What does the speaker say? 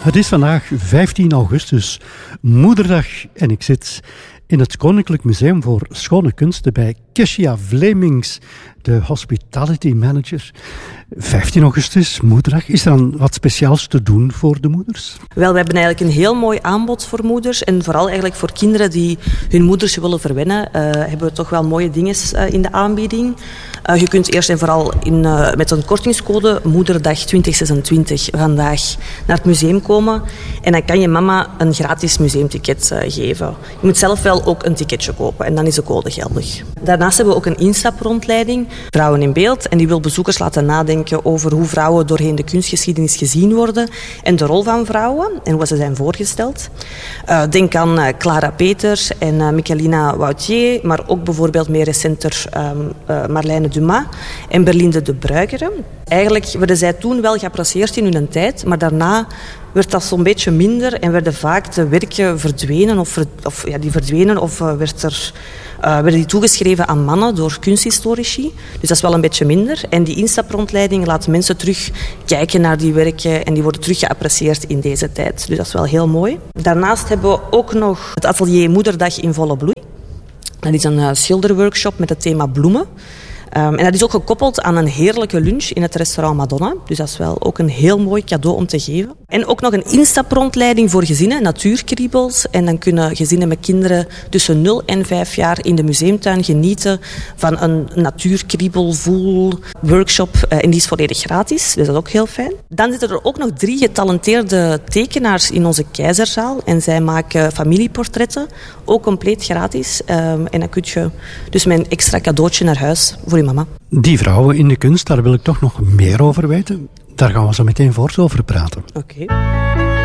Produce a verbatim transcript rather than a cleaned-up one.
Het is vandaag vijftien augustus, Moederdag, en ik zit in het Koninklijk Museum voor Schone Kunsten bij Kessia Vlemings, de hospitality manager. vijftien augustus, Moederdag. Is er dan wat speciaals te doen voor de moeders? Wel, we hebben eigenlijk een heel mooi aanbod voor moeders. En vooral eigenlijk voor kinderen die hun moeders willen verwennen, uh, hebben we toch wel mooie dingen uh, in de aanbieding. Uh, je kunt eerst en vooral in, uh, met een kortingscode Moederdag twintig zesentwintig vandaag naar het museum komen. En dan kan je mama een gratis museumticket uh, geven. Je moet zelf wel ook een ticketje kopen en dan is de code geldig. Daarnaast hebben we ook een instaprondleiding, Vrouwen in Beeld. En die wil bezoekers laten nadenken over hoe vrouwen doorheen de kunstgeschiedenis gezien worden en de rol van vrouwen en hoe ze zijn voorgesteld. Uh, denk aan uh, Clara Peters en uh, Michelina Woutier, maar ook bijvoorbeeld meer recenter um, uh, Marlène Dumas en Berlinde de Bruikere. Eigenlijk werden zij toen wel geapprecieerd in hun tijd, maar daarna werd dat zo'n beetje minder en werden vaak de werken verdwenen of, ver, of ja, die verdwenen of uh, werd er, uh, werden die toegeschreven aan mannen door kunsthistorici. Dus dat is wel een beetje minder. En die instaprondleiding laat mensen terug kijken naar die werken en die worden terug geapprecieerd in deze tijd. Dus dat is wel heel mooi. Daarnaast hebben we ook nog het atelier Moederdag in volle bloei. Dat is een uh, schilderworkshop met het thema bloemen. Um, en dat is ook gekoppeld aan een heerlijke lunch in het restaurant Madonna. Dus dat is wel ook een heel mooi cadeau om te geven. En ook nog een instaprondleiding voor gezinnen, natuurkriebels. En dan kunnen gezinnen met kinderen tussen nul en vijf jaar in de museumtuin genieten van een natuurkriebelvoel workshop. Uh, en die is volledig gratis, dus dat is ook heel fijn. Dan zitten er ook nog drie getalenteerde tekenaars in onze keizerzaal. En zij maken familieportretten, ook compleet gratis. Um, en dan kun je dus met een extra cadeautje naar huis voor je mama. Die vrouwen in de kunst, daar wil ik toch nog meer over weten. Daar gaan we zo meteen voort over praten. Oké. Okay.